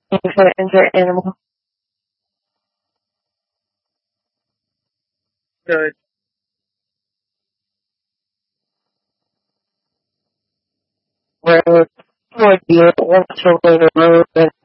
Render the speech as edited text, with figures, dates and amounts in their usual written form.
favorite injured animal? Good. Where would you want to win a road